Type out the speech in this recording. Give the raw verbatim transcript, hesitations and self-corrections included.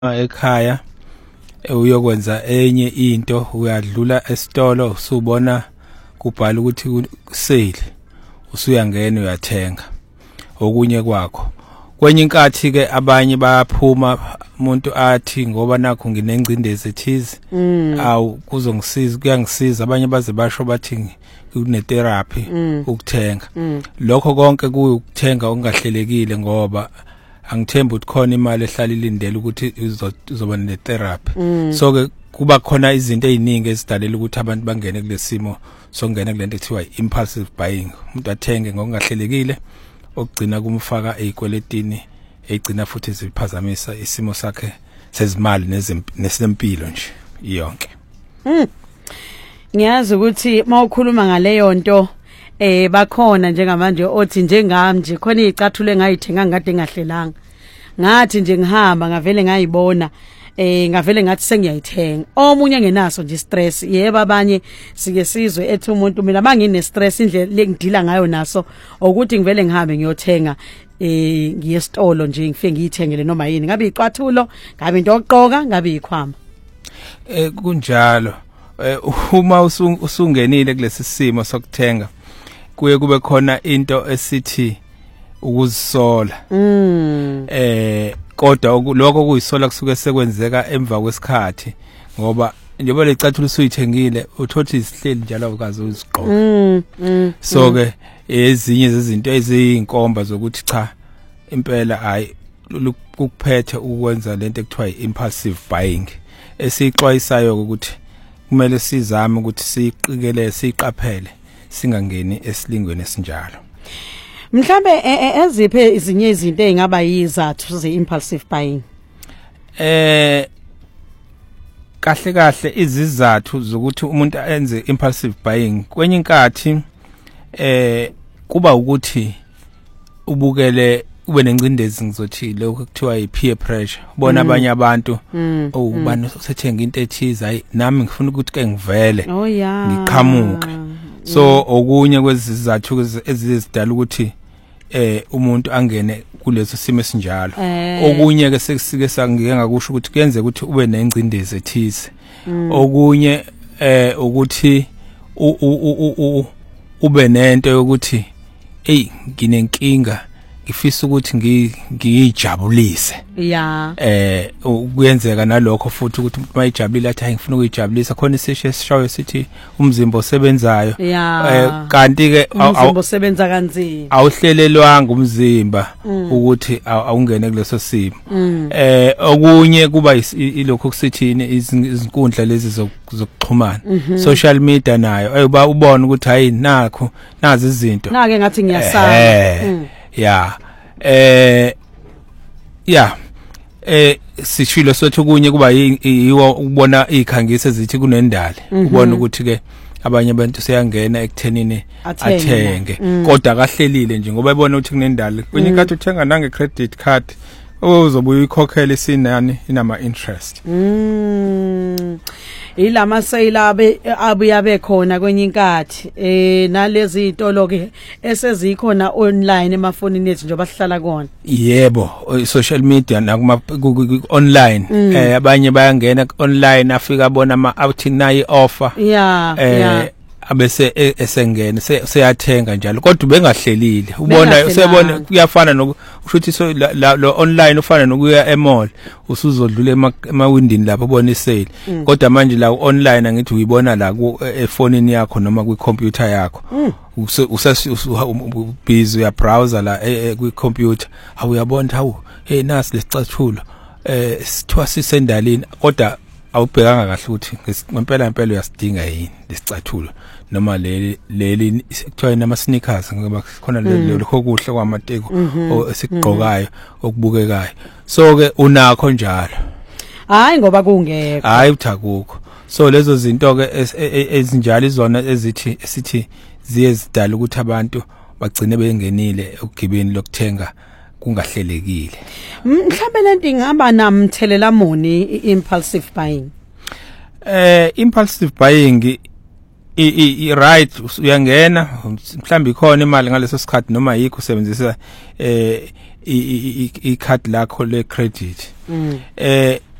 ekhaya uyokwenza enye into uyadlula esitolo usubona kubhala ukuthi sale usuyangena uyathenga okunye kwakho kwenye inkathi ke abanye bayaphuma umuntu athi ngoba nakho nginengcindezi ethize awu kuzongisiza kuyangisiza abanye baze basho bathi kune therapy ukuthenga lokho konke kuyukuthenga ongahlelekile ngoba angithemba ukuthi khona imali ehlala ilindele ukuthi uzoba ne therapy so ke kuba khona izinto eziningi ezidalela ukuthi abantu bangene kulesimo sokungena kulento ethiwa impulsive buying umuntu athenge ngokungahlelekile okugcina kumfaka ezikweletini egcina futhi ziphazamisa isimo sakhe sezimali nesempilo nje yonke. Mm. Ngiyazi ukuthi mawukhuluma ngaleyo nto eh bakhona njengamanje othi njengami nje khona izicathulo engayithenga ngade ngahlelanga ngathi nje ngihamba ngavele ngayibona eh ngavele ngathi sengiyayithenga omunye ngenaso nje stress yebo abanye sike sizwe ethi umuntu mina mangine stress indlela lengidila ngayo naso ukuthi ngivele ngihambe ngiyothenga eh ngiyesitolo nje ngifike ngiyithengele noma yini ngabe icathulo ngabe into oqoka ngabe ikhwama eh kunjalo uma usungenile kulesi simo sokuthenga kuye kube khona into esithi ukuzisola mm eh kodwa lokho kuyisola kusuke sekwenzeka emva kwesikhathi ngoba njengoba lecathulo usuyithengile uthothi isihleli njalo ukaze uziqoqa mm, mm, so ke ezinye zezinto eziyinkomba zokuthi cha impela hayi ukuphethe ukwenza lento ekuthiwa impulsive buying esixwayisayo ukuthi kumele sizame ukuthi siqikelele siqaphele singangeni esilingweni esinjalo. Mhlambe eziphe izinye izinto ezingaba yizathu ze-impulsive buying? Eh kahle kahle izizathu zokuthi umuntu enze impulsive buying kwenye inkathi eh kuba ukuthi ubukele ube nencindezi ngizothi lokho kuthiwa i-peer pressure bona abanye abantu ubani usethenga into ethize hayi nami ngifuna ukuthi ke ngivele ngiqhamuke so okunye kwezizathu ezizidala ukuthi eh umuntu angene kuleso simo esinjalo okunye ke sekusike sangike ngakusho ukuthi kuyenze ukuthi ube nencindezi ethize okunye eh ukuthi ube nento yokuthi hey nginenkinga ngifisa ukuthi ngiyijabulise yeah eh kuyenzeka nalokho futhi ukuthi umuntu mayijabulile athi hayi ngifuna ukuyijabulisa khona isisho esishayo sithi umzimba osebenzayo eh kanti ke umzimba osebenza kanzima awuhlelelwanga umzimba ukuthi awungene kuleso simo eh okunye kuba ilokho kusithini izinkundla lezi zokuxhumana social media nayo ayoba ubone ukuthi hayi nakho nazi izinto nake ngathi ngiyasaba yeah eh yeah eh sishilo sothi kunye kuba yiwo ukubona ikhangisa ezithi kunendali ubona ukuthi ke abanye abantu seyangena ekuthenini athenge kodwa akahlelile nje ngoba ebona ukuthi kunendali kwenye inkathi uthenga nange credit card ozobuya uyikhokhela isinani inama interest mm ilama sale abe abuya bekhona kwenye inkathi eh nalezi izitolo ke esezikhona online emafonini ethu nje bahlala kona yebo social media nakuma online eh abanye bayangena online afika bona ama outing nayi offer yeah yeah abese esengene seyathenga njalo kodwa bengahlelile ubona usebona kuyafana nokushuthi so lo online ufana nokuya emall usuzodlula emawindini lapho ubona isale kodwa manje la online angithi uyibona la ku efonini yakho noma ku computer yakho busy ya browser la ku computer awuyabona hawu hey nasi lesicathulo eh sithiwa sisendalini kodwa awubhekanga kahle ukuthi ngempela impela uyasidinga yini lesicathulo noma leli leli kuthiwa nama sneakers ngoba khona lokho kuhle kwamateko esikugqokayo okubukekayo so ke unakho njalo hayi ngoba kungekho hayi uthakukho so lezo zinto ke ezinjalo izona ezithi esithi ziye zidala ukuthi abantu bagcine bengenile ukugibeni lokuthenga kungahlelekile. Mhlambe lento ingaba namthelela moni impulsive buying? Eh impulsive buying i right uyangena mhlambe ikhona imali ngaleso sikhathi noma yikho usebenzisa eh i card lakho le credit eh